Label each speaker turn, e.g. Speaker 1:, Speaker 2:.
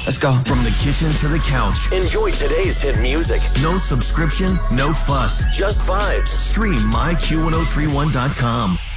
Speaker 1: Let's go.
Speaker 2: From the kitchen to the couch.
Speaker 3: Enjoy today's hit music.
Speaker 2: No subscription, no fuss.
Speaker 3: Just vibes.
Speaker 2: Stream myQ1031.com.